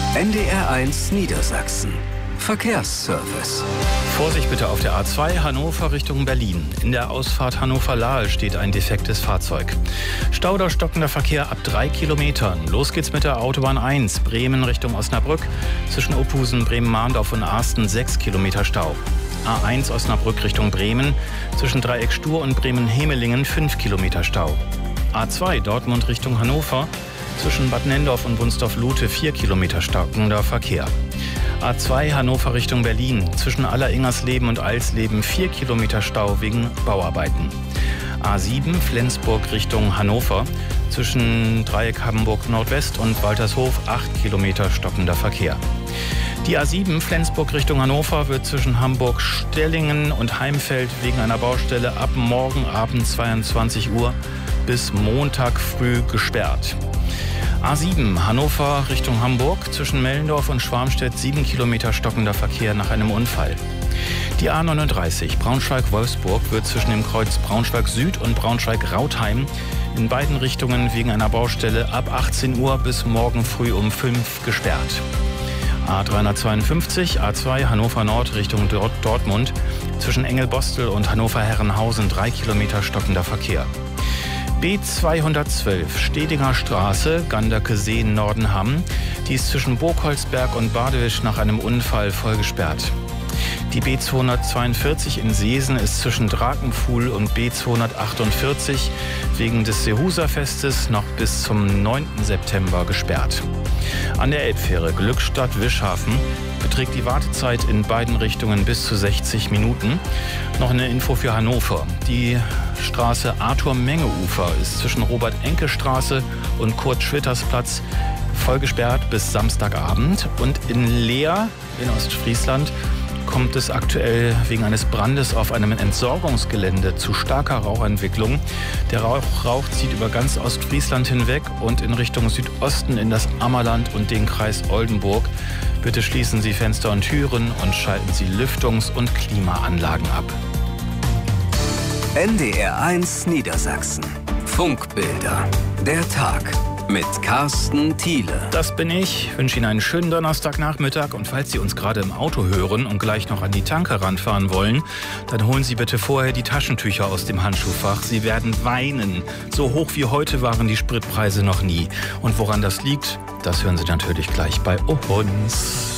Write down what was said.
NDR1 Niedersachsen. Verkehrsservice. Vorsicht bitte auf der A2 Hannover Richtung Berlin. In der Ausfahrt Hannover-Lahl steht ein defektes Fahrzeug. Stau oder stockender Verkehr ab 3 Kilometern. Los geht's mit der Autobahn 1, Bremen Richtung Osnabrück. Zwischen Opusen, Bremen-Mahndorf und Arsten 6 Kilometer Stau. A1 Osnabrück Richtung Bremen. Zwischen Dreieck Stur und Bremen-Hemelingen 5 Kilometer Stau. A2 Dortmund Richtung Hannover. Zwischen Bad Nenndorf und Wunsdorf-Lute 4 Kilometer stockender Verkehr. A2 Hannover Richtung Berlin. Zwischen Alleringersleben und Alsleben 4 Kilometer Stau wegen Bauarbeiten. A7 Flensburg Richtung Hannover. Zwischen Dreieck Hamburg Nordwest und Waltershof 8 Kilometer stockender Verkehr. Die A7 Flensburg Richtung Hannover wird zwischen Hamburg-Stellingen und Heimfeld wegen einer Baustelle ab morgen Abend 22 Uhr bis Montag früh gesperrt. A7 Hannover Richtung Hamburg. Zwischen Mellendorf und Schwarmstedt 7 Kilometer stockender Verkehr nach einem Unfall. Die A39 Braunschweig-Wolfsburg wird zwischen dem Kreuz Braunschweig-Süd und Braunschweig-Rautheim in beiden Richtungen wegen einer Baustelle ab 18 Uhr bis morgen früh um 5 gesperrt. A352 A2 Hannover Nord Richtung Dortmund. Zwischen Engelbostel und Hannover-Herrenhausen 3 Kilometer stockender Verkehr. B212 Stedinger Straße, Ganderke-Seen-Nordenham. Die ist zwischen Burgholzberg und Badewisch nach einem Unfall voll gesperrt. Die B242 in Seesen ist zwischen Drakenpfuhl und B248 wegen des Seehuser-Festes noch bis zum 9. September gesperrt. An der Elbfähre Glückstadt-Wischhafen beträgt die Wartezeit in beiden Richtungen bis zu 60 Minuten. Noch eine Info für Hannover. Die Straße Arthur-Menge-Ufer ist zwischen Robert-Enke-Straße und Kurt-Schwitters-Platz voll gesperrt bis Samstagabend. Und in Leer in Ostfriesland kommt es aktuell wegen eines Brandes auf einem Entsorgungsgelände zu starker Rauchentwicklung. Der Rauch zieht über ganz Ostfriesland hinweg und in Richtung Südosten in das Ammerland und den Kreis Oldenburg. Bitte schließen Sie Fenster und Türen und schalten Sie Lüftungs- und Klimaanlagen ab. NDR1 Niedersachsen. Funkbilder. Der Tag. Mit Carsten Thiele. Das bin ich. Ich wünsche Ihnen einen schönen Donnerstagnachmittag. Und falls Sie uns gerade im Auto hören und gleich noch an die Tanke ranfahren wollen, dann holen Sie bitte vorher die Taschentücher aus dem Handschuhfach. Sie werden weinen. So hoch wie heute waren die Spritpreise noch nie. Und woran das liegt, das hören Sie natürlich gleich bei uns.